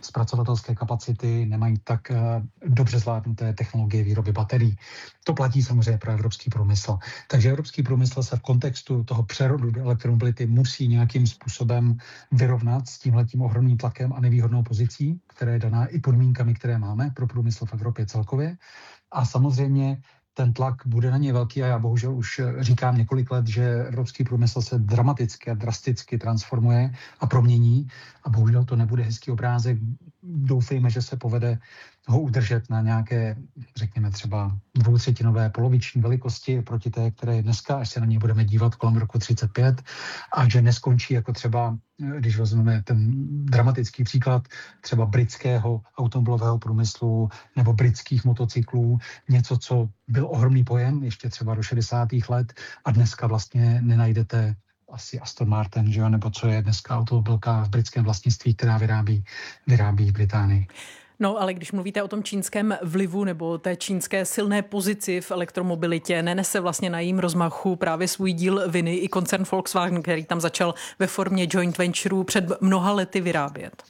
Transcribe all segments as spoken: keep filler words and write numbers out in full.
zpracovatelské kapacity, nemají tak dobře zvládnuté technologie výroby baterií. To platí samozřejmě pro evropský průmysl. Takže evropský průmysl se v kontextu toho přerodu do elektromobility musí nějakým způsobem vyrovnat s tímhletím ohromným tlakem a nevýhodnou pozicí, která je daná i podmínkami, které máme pro průmysl v Evropě celkově. A samozřejmě ten tlak bude na ně velký a já bohužel už říkám několik let, že evropský průmysl se dramaticky a drasticky transformuje a promění a bohužel to nebude hezký obrázek. Doufejme, že se povede ho udržet na nějaké, řekněme třeba dvoutřetinové poloviční velikosti proti té, které je dneska, až se na něj budeme dívat kolem roku třicet pět a že neskončí jako třeba, když vezmeme ten dramatický příklad třeba britského automobilového průmyslu nebo britských motocyklů, něco, co byl ohromný pojem ještě třeba do šedesátých let a dneska vlastně nenajdete asi Aston Martin, že jo, nebo co je dneska automobilka v britském vlastnictví, která vyrábí, vyrábí v Británii. No, ale když mluvíte o tom čínském vlivu nebo té čínské silné pozici v elektromobilitě, nenese vlastně na jejím rozmachu právě svůj díl viny i koncern Volkswagen, který tam začal ve formě joint venture před mnoha lety vyrábět?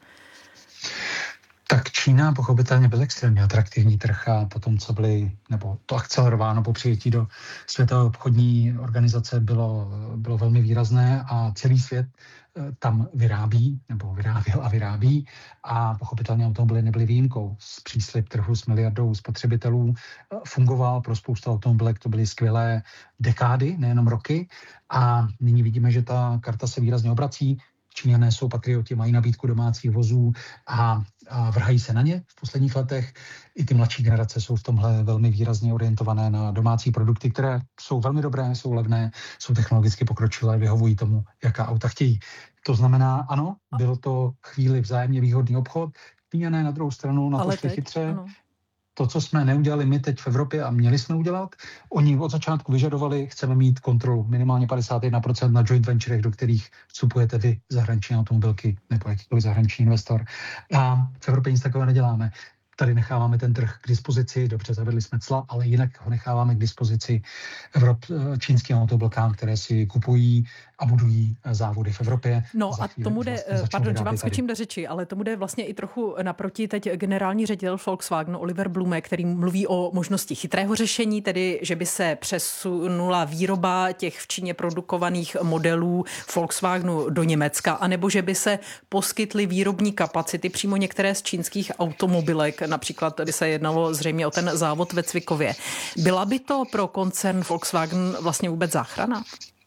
Tak Čína pochopitelně byl extrémně atraktivní trh a potom, co byly, nebo to akcelerováno po přijetí do Světové obchodní organizace bylo, bylo velmi výrazné a celý svět tam vyrábí, nebo vyráběl a vyrábí a pochopitelně automobily nebyly výjimkou. Příslib trhu s miliardou spotřebitelů fungoval pro spoustu automobilek, to byly skvělé dekády, nejenom roky a nyní vidíme, že ta karta se výrazně obrací. Číňané jsou patrioti, mají nabídku domácích vozů a, a vrhají se na ně v posledních letech. I ty mladší generace jsou v tomhle velmi výrazně orientované na domácí produkty, které jsou velmi dobré, jsou levné, jsou technologicky pokročilé, vyhovují tomu, jaká auta chtějí. To znamená, ano, byl to chvíli vzájemně výhodný obchod, Číňané na druhou stranu na to šli chytře. Ano. To, co jsme neudělali my teď v Evropě a měli jsme udělat, oni od začátku vyžadovali, chceme mít kontrolu minimálně padesát jedna procent na joint venturech, do kterých vstupujete vy, zahraniční automobilky nebo jakýkoliv zahraniční investor. A v Evropě nic takového neděláme. Tady necháváme ten trh k dispozici, dobře, zavedli jsme cla, ale jinak ho necháváme k dispozici Evrop, čínským automobilkám, které si kupují a budují závody v Evropě. No a tomu jde, vlastně pardon, že vám skočím do řeči, ale tomu jde vlastně i trochu naproti teď generální ředitel Volkswagenu Oliver Blume, který mluví o možnosti chytrého řešení, tedy že by se přesunula výroba těch v Číně produkovaných modelů Volkswagenu do Německa, anebo že by se poskytly výrobní kapacity přímo některé z čínských automobilek, například by se jednalo zřejmě o ten závod ve Cvikově. Byla by to pro koncern Volkswagen vlastně vůbec záchrana?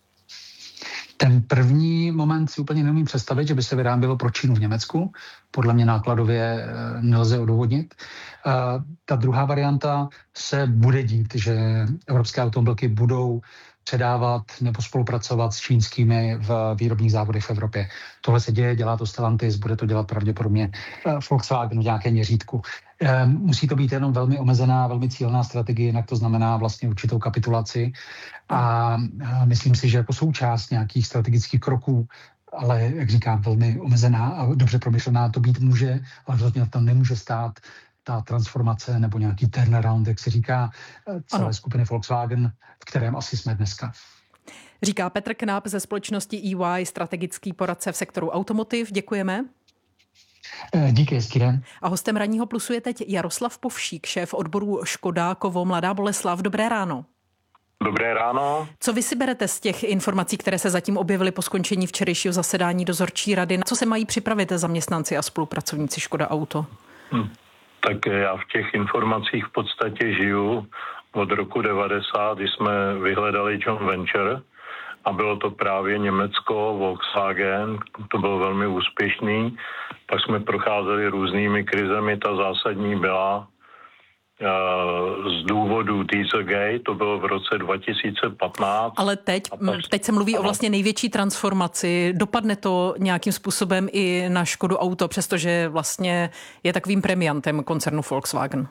Ten první moment si úplně neumím představit, že by se vyrábělo pro Čínu v Německu. Podle mě nákladově nelze odůvodnit. Ta druhá varianta se bude dít, že evropské automobilky budou předávat nebo spolupracovat s čínskými v výrobních závodech v Evropě. Tohle se děje, dělá to Stellantis, bude to dělat pravděpodobně Volkswagen v nějaké měřítku. Musí to být jenom velmi omezená, velmi cílená strategie, jinak to znamená vlastně určitou kapitulaci. A myslím si, že jako součást nějakých strategických kroků, ale jak říkám, velmi omezená a dobře promyšlená to být může, ale rozhodně tam nemůže stát ta transformace nebo nějaký turnaround, jak se říká, celé ano. skupiny Volkswagen, v kterém asi jsme dneska. Říká Petr Knap ze společnosti E Y, strategický poradce v sektoru automotiv. Děkujeme. Díky, hezký den. A hostem Ranního plusu je teď Jaroslav Povšík, šéf odboru Škoda Kovo Mladá Boleslav. Dobré ráno. Dobré ráno. Co vy si berete z těch informací, které se zatím objevily po skončení včerejšího zasedání dozorčí rady? Na co se mají připravit zaměstnanci a spolupracovníci Škoda Auto? Hm. Tak já v těch informacích v podstatě žiju od roku devadesát, kdy jsme vyhledali joint venture a bylo to právě Německo, Volkswagen, to bylo velmi úspěšný. Pak jsme procházeli různými krizemi, ta zásadní byla z důvodu Dieselgate, to bylo v roce dva tisíce patnáct. Ale teď, teď se mluví ano. o vlastně největší transformaci. Dopadne to nějakým způsobem i na Škodu Auto, přestože vlastně je takovým premiantem koncernu Volkswagen?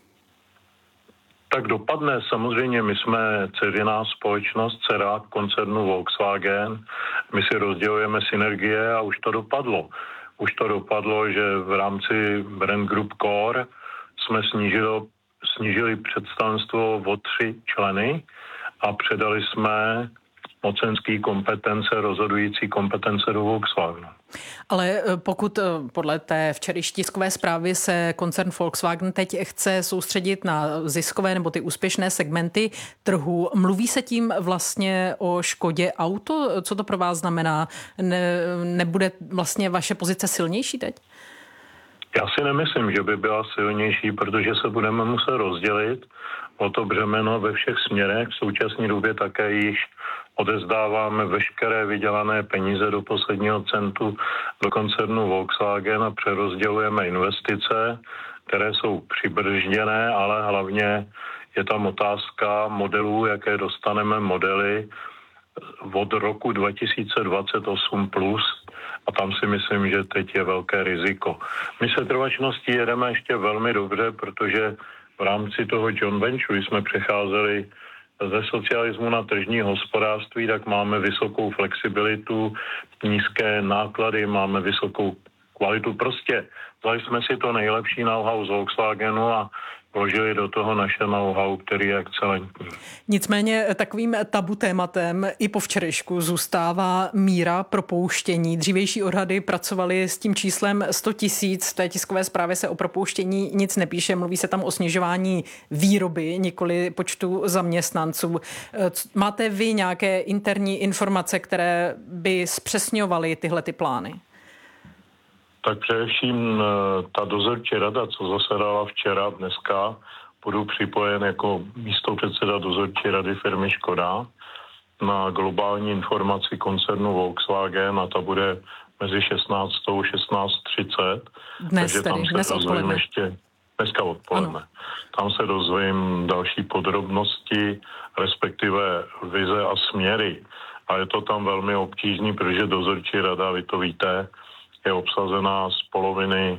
Tak dopadne. Samozřejmě my jsme dceřiná společnost, dcera koncernu Volkswagen. My si rozdělujeme synergie a už to dopadlo. Už to dopadlo, že v rámci Brand Group Core jsme snížili snížili představenstvo o tři členy a předali jsme mocenský kompetence, rozhodující kompetence do Volkswagenu. Ale pokud podle té včerejší tiskové zprávy se koncern Volkswagen teď chce soustředit na ziskové nebo ty úspěšné segmenty trhu, mluví se tím vlastně o Škodě Auto? Co to pro vás znamená? Ne, nebude vlastně vaše pozice silnější teď? Já si nemyslím, že by byla silnější, protože se budeme muset rozdělit o to břemeno ve všech směrech. V současné době také již odezdáváme veškeré vydělané peníze do posledního centu do koncernu Volkswagen a přerozdělujeme investice, které jsou přibržděné, ale hlavně je tam otázka modelů, jaké dostaneme modely od roku dva tisíce dvacet osm plus, a tam si myslím, že teď je velké riziko. My se trvačností jedeme ještě velmi dobře, protože v rámci toho joint venture jsme přecházeli ze socialismu na tržní hospodářství, tak máme vysokou flexibilitu, nízké náklady, máme vysokou kvalitu. Prostě vzali jsme si to nejlepší know-how z Volkswagenu a vložili do toho naše know-how, který je excelentní. Nicméně takovým tabu tématem i po včerejšku zůstává míra propouštění. Dřívější odhady pracovaly s tím číslem sto tisíc. V té tiskové zprávě se o propouštění nic nepíše. Mluví se tam o snižování výroby, nikoli počtu zaměstnanců. Máte vy nějaké interní informace, které by zpřesňovaly tyhle ty plány? Tak především ta dozorčí rada, co zasedala včera, dneska, budu připojen jako místopředseda dozorčí rady firmy Škoda na globální informaci koncernu Volkswagen a ta bude mezi šestnáctou a šestnáct třicet. Dnes takže tedy, tam se dnes odpoledne. Ještě, dneska odpoledne. Ano. Tam se dozvím další podrobnosti, respektive vize a směry. A je to tam velmi obtížný, protože dozorčí rada, vy to víte, je obsazená z poloviny,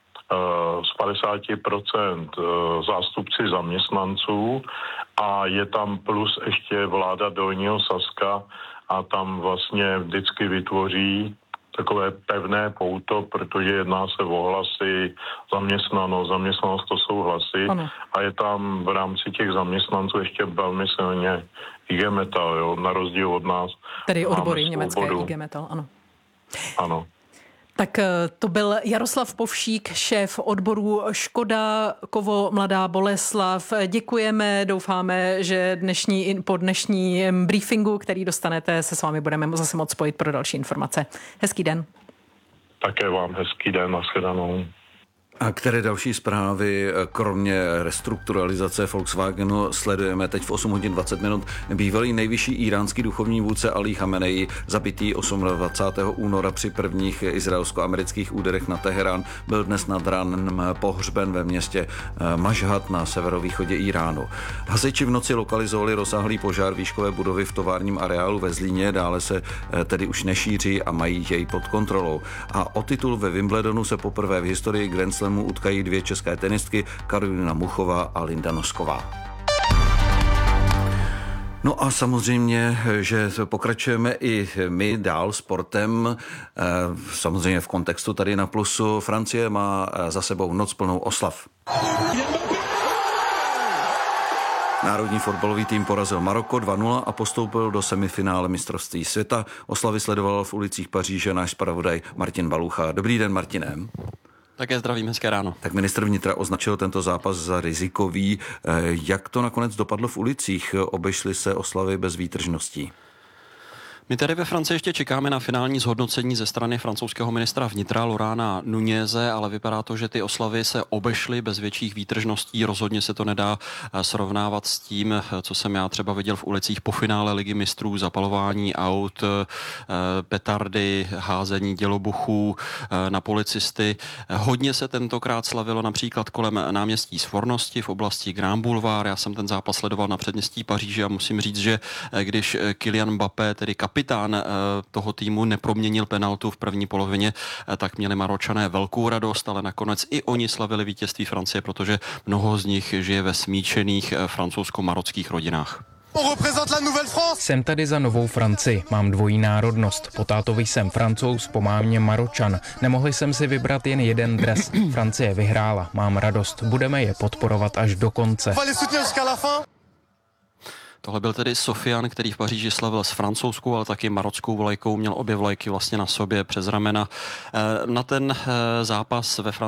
z padesát procent zástupci zaměstnanců a je tam plus ještě vláda Dolního Saska a tam vlastně vždycky vytvoří takové pevné pouto, protože jedná se o hlasy, zaměstnanost, zaměstnanost to jsou hlasy ano. A je tam v rámci těch zaměstnanců ještě velmi silně I G Metal, jo, na rozdíl od nás. Tedy odbory německé I G Metal, ano. Ano. Tak to byl Jaroslav Povšík, šéf odboru Škoda Kovo Mladá Boleslav. Děkujeme, doufáme, že dnešní, po dnešním briefingu, který dostanete, se s vámi budeme zase moc spojit pro další informace. Hezký den. Také vám hezký den, nashledanou. A které další zprávy, kromě restrukturalizace Volkswagenu, sledujeme teď v osm hodin dvacet minut. Bývalý nejvyšší íránský duchovní vůdce Ali Chamenei, zabitý dvacátého osmého února při prvních izraelsko-amerických úderech na Teherán, byl dnes nad ránem pohřben ve městě Mašhad na severovýchodě Iránu. Hasiči v noci lokalizovali rozsáhlý požár výškové budovy v továrním areálu ve Zlíně, dále se tedy už nešíří a mají jej pod kontrolou. A o titul ve Wimbledonu se poprvé v historii Grand Slamu utkají dvě české tenistky, Karolina Muchová a Linda Nosková. No a samozřejmě, že pokračujeme i my dál sportem, samozřejmě v kontextu tady na Plusu. Francie má za sebou noc plnou oslav. Národní fotbalový tým porazil Maroko dva nula a postoupil do semifinále mistrovství světa. Oslavy sledoval v ulicích Paříže náš zpravodaj Martin Balucha. Dobrý den, Martine. Také zdravím, hezké ráno. Tak ministr vnitra označil tento zápas za rizikový. Jak to nakonec dopadlo v ulicích? Obešly se oslavy bez výtržností? My tady ve Francii ještě čekáme na finální zhodnocení ze strany francouzského ministra vnitra Laurana Nuneze, ale vypadá to, že ty oslavy se obešly bez větších výtržností. Rozhodně se to nedá srovnávat s tím, co jsem já třeba viděl v ulicích po finále Ligy mistrů, zapalování aut, petardy, házení dělobuchů na policisty. Hodně se tentokrát slavilo například kolem náměstí Svornosti v oblasti Grand Boulevard. Já jsem ten zápas sledoval na předměstí Paříže a musím říct, že když Kylian Mbappé, tedy kapitán toho týmu, neproměnil penaltu v první polovině, tak měli Maročané velkou radost, ale nakonec i oni slavili vítězství Francie, protože mnoho z nich žije ve smíčených francouzsko-marockých rodinách. Jsem tady za Novou Francii, mám dvojí národnost. Po tátovi jsem Francouz, po mámě Maročan. Nemohli jsem si vybrat jen jeden dres. Francie vyhrála, mám radost. Budeme je podporovat až do konce. Tohle byl tedy Sofian, který v Paříži slavil s francouzskou, ale taky marockou vlajkou, měl obě vlajky vlastně na sobě přes ramena. Na ten zápas ve Francii